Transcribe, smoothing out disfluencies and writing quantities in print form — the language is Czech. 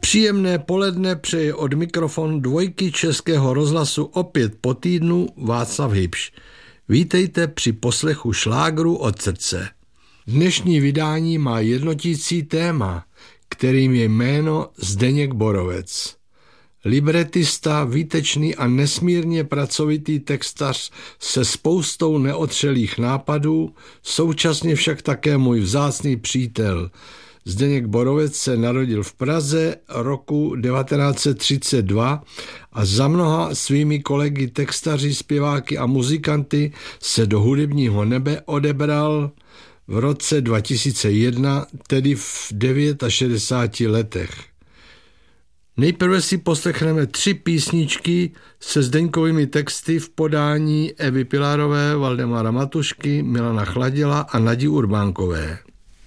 Příjemné poledne přeje od mikrofonu dvojky Českého rozhlasu opět po týdnu Václav Hybš. Vítejte při poslechu šlágru od srdce. Dnešní vydání má jednotící téma, kterým je jméno Zdeněk Borovec. Libretista, výtečný a nesmírně pracovitý textař se spoustou neotřelých nápadů, současně však také můj vzácný přítel. Zdeněk Borovec se narodil v Praze roku 1932 a za mnoha svými kolegy textaři, zpěváky a muzikanty se do hudebního nebe odebral v roce 2001, tedy v 69 letech. Nejprve si poslechneme 3 písničky se Zdeňkovými texty v podání Evy Pilarové, Valdemara Matušky, Milana Chladila a Nadi Urbánkové.